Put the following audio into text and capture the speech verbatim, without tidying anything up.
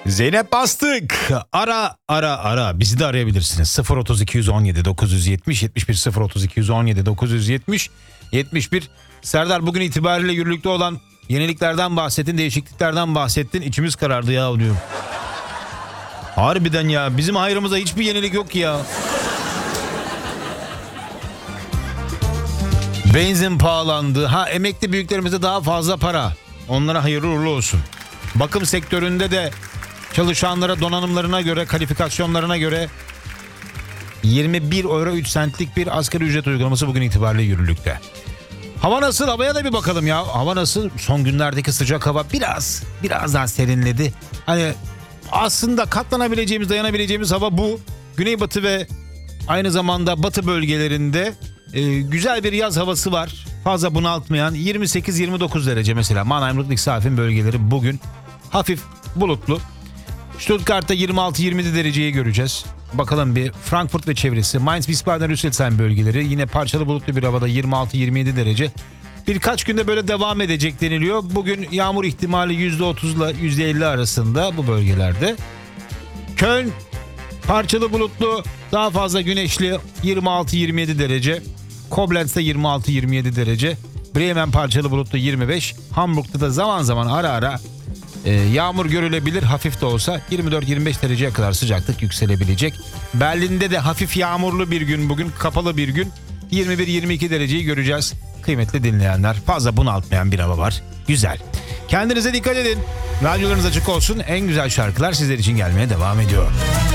Zeynep Bastık. Ara ara ara. Bizi de arayabilirsiniz. sıfır otuz iki on yedi dokuz yüz yetmiş yetmiş bir sıfır otuz iki on yedi dokuz yüz yetmiş yetmiş bir. Serdar, bugün itibariyle yürürlükte olan yeniliklerden bahsettin, değişikliklerden bahsettin. İçimiz karardı ya diyorum. Harbiden ya, bizim hayrımıza hiçbir yenilik yok ya. Benzin pahalandı. Ha, emekli büyüklerimize daha fazla para. Onlara hayırlı uğurlu olsun. Bakım sektöründe de çalışanlara donanımlarına göre, kalifikasyonlarına göre yirmi bir euro üç sentlik bir asgari ücret uygulaması bugün itibariyle yürürlükte. Hava nasıl? Havaya da bir bakalım ya. Hava nasıl? Son günlerdeki sıcak hava biraz biraz daha serinledi. Hani aslında katlanabileceğimiz, dayanabileceğimiz hava bu. Güneybatı ve aynı zamanda batı bölgelerinde e, güzel bir yaz havası var. Fazla bunaltmayan yirmi sekiz yirmi dokuz derece mesela. Mannheim, Ludwigshafen bölgeleri bugün hafif bulutlu. Stuttgart'ta yirmi altı yirmi yedi dereceyi göreceğiz. Bakalım bir Frankfurt ve çevresi, Mainz, Wiesbaden, Rüsselsheim bölgeleri yine parçalı bulutlu bir havada yirmi altı yirmi yedi derece. Birkaç günde böyle devam edecek deniliyor. Bugün yağmur ihtimali yüzde otuz ile yüzde elli arasında bu bölgelerde. Köln parçalı bulutlu, daha fazla güneşli, yirmi altı yirmi yedi derece. Koblenz'de yirmi altı yirmi yedi derece. Bremen parçalı bulutlu yirmi beş. Hamburg'da da zaman zaman ara ara e, yağmur görülebilir, hafif de olsa yirmi dört yirmi beş dereceye kadar sıcaklık yükselebilecek. Berlin'de de hafif yağmurlu bir gün bugün, kapalı bir gün, yirmi bir yirmi iki dereceyi göreceğiz. Kıymetli dinleyenler, fazla bunaltmayan bir hava var. Güzel. Kendinize dikkat edin. Radyolarınız açık olsun. En güzel şarkılar sizler için gelmeye devam ediyor.